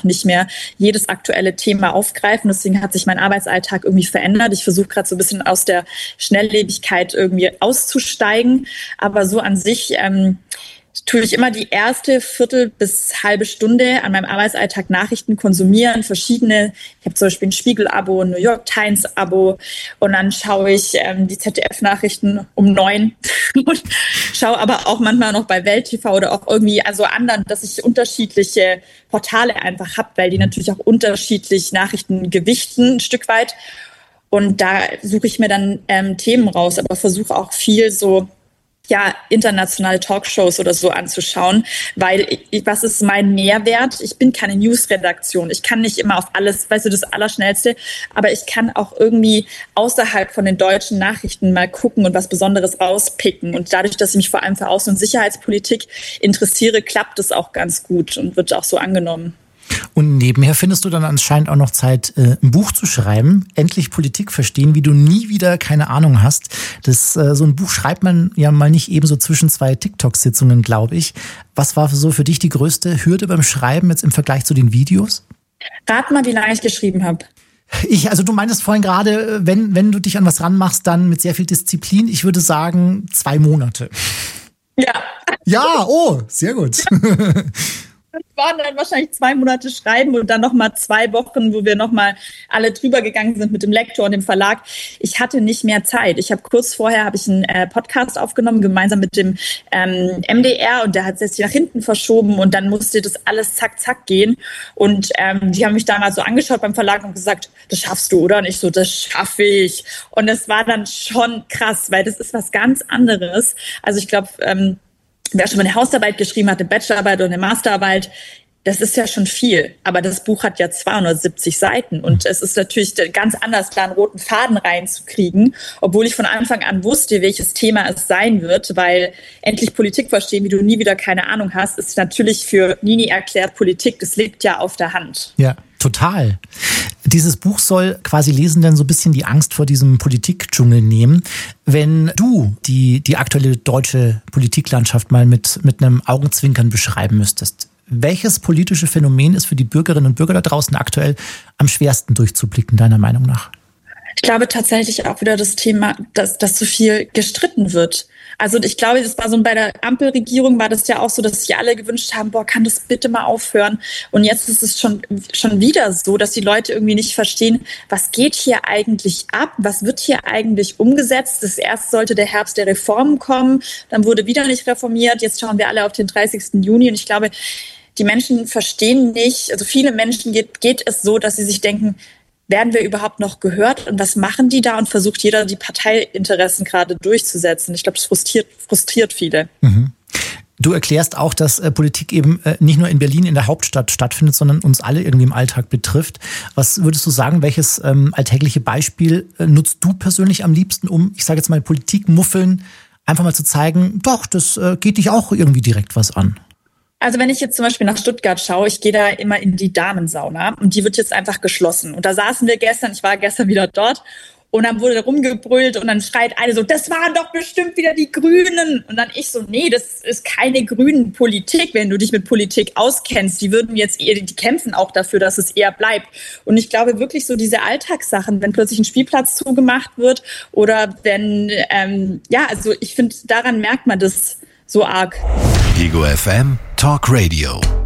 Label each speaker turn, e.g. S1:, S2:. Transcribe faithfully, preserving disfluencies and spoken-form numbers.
S1: auch nicht mehr jedes aktuelle Thema aufgreifen. Deswegen hat sich mein Arbeitsalltag irgendwie verändert. Ich versuche gerade so ein bisschen aus der Schnelllebigkeit irgendwie auszusteigen. Aber so an sich ähm, tue ich immer die erste Viertel bis halbe Stunde an meinem Arbeitsalltag Nachrichten konsumieren, verschiedene. Ich habe zum Beispiel ein Spiegel-Abo, ein New York Times-Abo und dann schaue ich ähm, die Z D F-Nachrichten um neun und schaue aber auch manchmal noch bei Welt T V oder auch irgendwie also anderen, dass ich unterschiedliche Portale einfach habe, weil die natürlich auch unterschiedlich Nachrichten gewichten ein Stück weit und da suche ich mir dann ähm, Themen raus, aber versuche auch viel so ja, internationale Talkshows oder so anzuschauen, weil ich, was ist mein Mehrwert? Ich bin keine Newsredaktion. Ich kann nicht immer auf alles, weißt du, das Allerschnellste, aber ich kann auch irgendwie außerhalb von den deutschen Nachrichten mal gucken und was Besonderes rauspicken. Und dadurch, dass ich mich vor allem für Außen- und Sicherheitspolitik interessiere, klappt es auch ganz gut und wird auch so angenommen.
S2: Und nebenher findest du dann anscheinend auch noch Zeit, ein Buch zu schreiben. Endlich Politik verstehen, wie du nie wieder keine Ahnung hast. Das, so ein Buch schreibt man ja mal nicht eben so zwischen zwei TikTok-Sitzungen, glaube ich. Was war so für dich die größte Hürde beim Schreiben jetzt im Vergleich zu den Videos?
S1: Rat mal, wie lange ich geschrieben habe.
S2: Ich, also du meintest vorhin gerade, wenn, wenn du dich an was ranmachst, dann mit sehr viel Disziplin. Ich würde sagen, zwei Monate.
S1: Ja.
S2: Ja, oh, sehr gut.
S1: Das waren dann wahrscheinlich zwei Monate schreiben und dann nochmal zwei Wochen, wo wir nochmal alle drüber gegangen sind mit dem Lektor und dem Verlag. Ich hatte nicht mehr Zeit. Ich habe kurz vorher habe ich einen äh, Podcast aufgenommen, gemeinsam mit dem ähm, M D R und der hat sich nach hinten verschoben und dann musste das alles zack, zack gehen. Und ähm, die haben mich damals so angeschaut beim Verlag und gesagt, das schaffst du, oder? Und ich so, das schaffe ich. Und das war dann schon krass, weil das ist was ganz anderes. Also ich glaube, ähm, wer schon mal eine Hausarbeit geschrieben hat, eine Bachelorarbeit oder eine Masterarbeit, das ist ja schon viel. Aber das Buch hat ja zweihundertsiebzig Seiten und es ist natürlich ganz anders, da einen roten Faden reinzukriegen, obwohl ich von Anfang an wusste, welches Thema es sein wird, weil endlich Politik verstehen, wie du nie wieder keine Ahnung hast, ist natürlich für Nini erklärt Politik, das liegt ja auf der Hand.
S2: Ja, total. Dieses Buch soll quasi Lesenden so ein bisschen die Angst vor diesem Politikdschungel nehmen. Wenn du die, die aktuelle deutsche Politiklandschaft mal mit, mit einem Augenzwinkern beschreiben müsstest, welches politische Phänomen ist für die Bürgerinnen und Bürger da draußen aktuell am schwersten durchzublicken, deiner Meinung nach?
S1: Ich glaube tatsächlich auch wieder das Thema, dass, dass so viel gestritten wird. Also ich glaube, das war so bei der Ampelregierung war das ja auch so, dass sich alle gewünscht haben, boah, kann das bitte mal aufhören? Und jetzt ist es schon, schon wieder so, dass die Leute irgendwie nicht verstehen, was geht hier eigentlich ab? Was wird hier eigentlich umgesetzt? Das erst sollte der Herbst der Reformen kommen, dann wurde wieder nicht reformiert. Jetzt schauen wir alle auf den dreißigsten Juni und ich glaube, die Menschen verstehen nicht, also viele Menschen geht, geht es so, dass sie sich denken, werden wir überhaupt noch gehört und was machen die da und versucht jeder die Parteiinteressen gerade durchzusetzen. Ich glaube, das frustriert, frustriert viele.
S2: Mhm. Du erklärst auch, dass äh, Politik eben äh, nicht nur in Berlin in der Hauptstadt stattfindet, sondern uns alle irgendwie im Alltag betrifft. Was würdest du sagen, welches ähm, alltägliche Beispiel äh, nutzt du persönlich am liebsten, um, ich sage jetzt mal, Politikmuffeln einfach mal zu zeigen, doch, das äh, geht dich auch irgendwie direkt was an?
S1: Also wenn ich jetzt zum Beispiel nach Stuttgart schaue, ich gehe da immer in die Damensauna und die wird jetzt einfach geschlossen. Und da saßen wir gestern, ich war gestern wieder dort und dann wurde rumgebrüllt und dann schreit eine so, das waren doch bestimmt wieder die Grünen. Und dann ich so, nee, das ist keine grünen Politik, wenn du dich mit Politik auskennst. Die würden jetzt eher, die kämpfen auch dafür, dass es eher bleibt. Und ich glaube wirklich so diese Alltagssachen, wenn plötzlich ein Spielplatz zugemacht wird oder wenn, ähm, ja, also ich finde, daran merkt man das so arg.
S3: Ego F M Talk Radio.